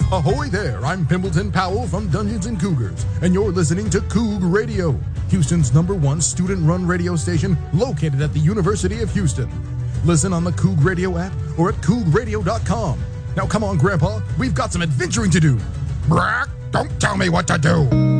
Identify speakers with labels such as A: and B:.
A: Ahoy there, I'm Pimbleton Powell from Dungeons and Cougars, and you're listening to Coug Radio, Houston's #1 student-run radio station located at the University of Houston. Listen on the Coug Radio app or at cougradio.com. Now come on, Grandpa, we've got some adventuring to do.
B: Brack, don't tell me what to do.